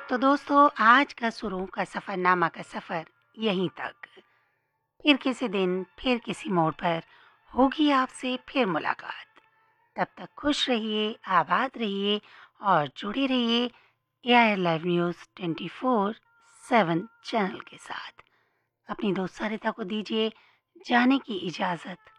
तो दोस्तों आज का सुरों का सफ़रनामा का सफ़र यहीं तक। फिर किसी दिन फिर किसी मोड़ पर होगी आपसे फिर मुलाकात। तब तक खुश रहिए, आबाद रहिए और जुड़े रहिए एआईआर लाइव न्यूज़ 24/7 चैनल के साथ। अपनी दोस्त सरिता को दीजिए जाने की इजाज़त।